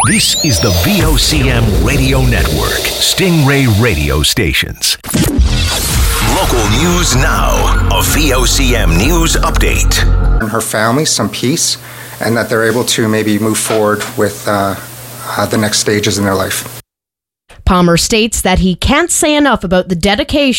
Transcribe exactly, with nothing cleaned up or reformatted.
This is the V O C M Radio Network, Stingray Radio Stations. Local news now, a V O C M news update. And her family some peace, and that they're able to maybe move forward with uh, uh, the next stages in their life. Palmer states that he can't say enough about the dedication